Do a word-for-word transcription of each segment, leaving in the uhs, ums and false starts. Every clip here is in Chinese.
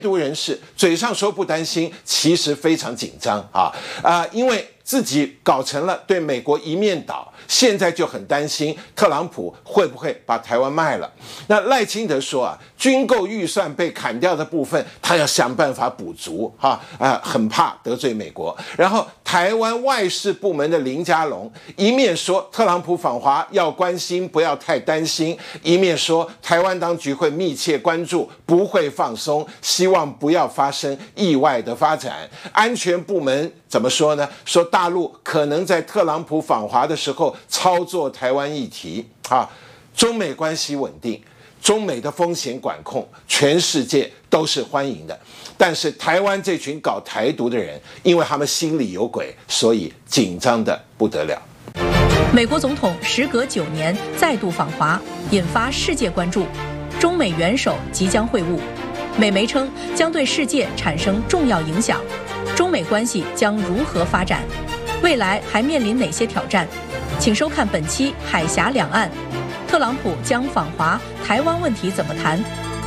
独人士嘴上说不担心，其实非常紧张啊啊、呃！因为自己搞成了对美国一面倒，现在就很担心特朗普会不会把台湾卖了。那赖清德说啊，军购预算被砍掉的部分，他要想办法补足哈啊、呃，很怕得罪美国。然后台湾外事部门的林佳龙一面说特朗普访华要关心，不要太担心，一面说台湾当局会密切关注，不会放松，希望不要发生意外的发展。安全部门怎么说呢？说大陆可能在特朗普访华的时候操作台湾议题啊，中美关系稳定，中美的风险管控，全世界都是欢迎的。但是台湾这群搞台独的人，因为他们心里有鬼，所以紧张的不得了。 美国总统时隔九年再度访华，引发世界关注。中美元首即将会晤，美媒称将对世界产生重要影响。中美关系将如何发展？未来还面临哪些挑战？请收看本期《海峡两岸》，特朗普将访华，台湾问题怎么谈？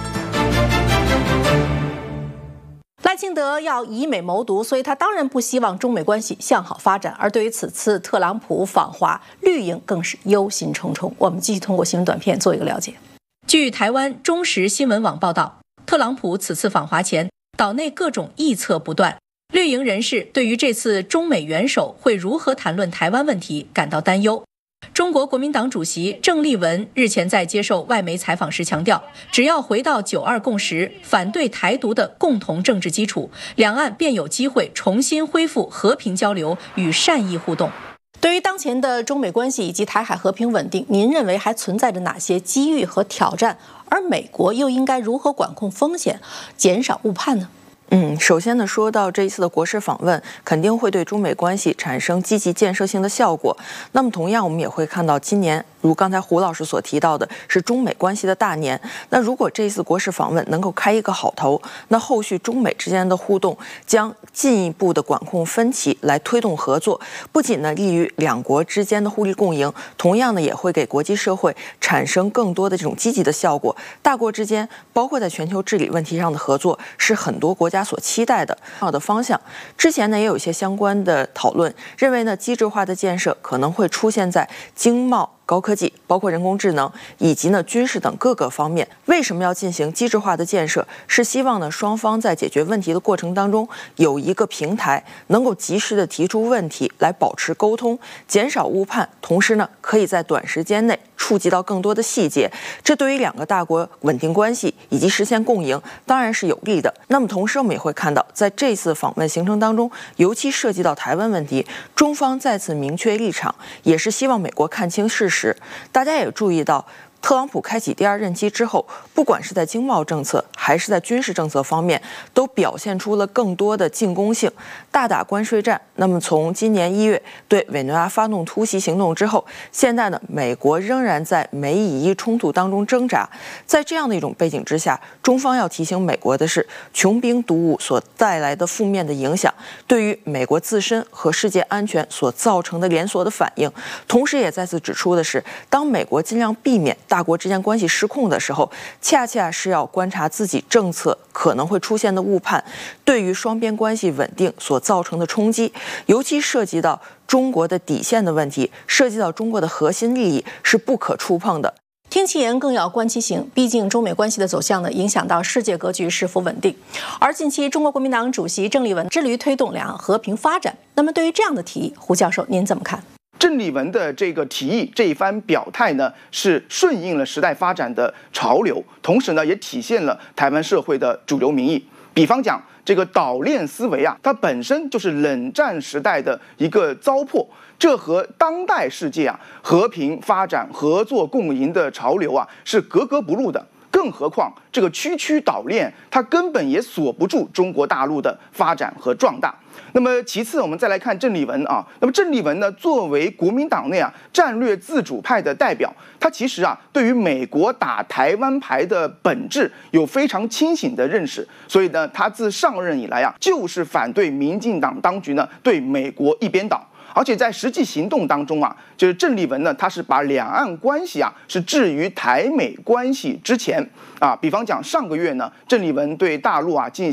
赖清德要以美谋独，所以他当然不希望中美关系向好发展。而对于此次特朗普访华，绿营更是忧心忡忡。我们继续通过新闻短片做一个了解。 据台湾中时新闻网报道，特朗普此次访华前，岛内各种臆测不断。绿营人士对于这次中美元首会如何谈论台湾问题感到担忧。中国国民党主席郑丽文日前在接受外媒采访时强调，只要回到九二共识，反对台独的共同政治基础，两岸便有机会重新恢复和平交流与善意互动。 对于当前的中美关系以及台海和平稳定，您认为还存在着哪些机遇和挑战？而美国又应该如何管控风险，减少误判呢？ 嗯，首先呢，说到这一次的国事访问，肯定会对中美关系产生积极建设性的效果。那么，同样我们也会看到，今年如刚才胡老师所提到的，是中美关系的大年。那如果这一次国事访问能够开一个好头，那后续中美之间的互动将进一步的管控分歧，来推动合作，不仅呢利于两国之间的互利共赢，同样呢也会给国际社会产生更多的这种积极的效果。大国之间，包括在全球治理问题上的合作，是很多国家所期待的重要的方向。之前呢也有一些相关的讨论，认为呢机制化的建设可能会出现在经贸、高科技，包括人工智能以及呢军事等各个方面。为什么要进行机制化的建设？是希望呢双方在解决问题的过程当中有一个平台，能够及时的提出问题，来保持沟通，减少误判，同时呢可以在短时间内触及到更多的细节。这对于两个大国稳定关系以及实现共赢当然是有利的。那么同时我们也会看到，在这次访问行程当中，尤其涉及到台湾问题，中方再次明确立场，也是希望美国看清事实。大家也注意到，特朗普开启第二任期之后，不管是在经贸政策还是在军事政策方面，都表现出了更多的进攻性，大打关税战。那么从今年一月对委内瑞拉发动突袭行动之后，现在呢，美国仍然在美以伊冲突当中挣扎。在这样的一种背景之下，中方要提醒美国的是，穷兵黩武所带来的负面的影响，对于美国自身和世界安全所造成的连锁的反应。同时也再次指出的是，当美国尽量避免大国之间关系失控的时候，恰恰是要观察自己政策可能会出现的误判，对于双边关系稳定所造成的冲击，尤其涉及到中国的底线的问题，涉及到中国的核心利益，是不可触碰的。 听其言更要观其行，毕竟中美关系的走向呢，影响到世界格局是否稳定。而近期中国国民党主席郑丽文致力于推动两岸和平发展，那么对于这样的提议，胡教授您怎么看？ 郑丽文的这个提议，这一番表态呢，是顺应了时代发展的潮流，同时呢，也体现了台湾社会的主流民意。比方讲，这个岛链思维啊，它本身就是冷战时代的一个糟粕，这和当代世界啊和平发展、合作共赢的潮流啊是格格不入的。更何况，这个区区岛链，它根本也锁不住中国大陆的发展和壮大。那么其次，我们再来看郑丽文啊。那么郑丽文呢，作为国民党内啊战略自主派的代表，他其实啊对于美国打台湾牌的本质有非常清醒的认识。所以呢，他自上任以来啊，就是反对民进党当局呢对美国一边倒。 而且在实际行动当中啊，就是郑丽文呢，他是把两岸关系啊是置于台美关系之前啊。比方讲，上个月呢，郑丽文对大陆啊进行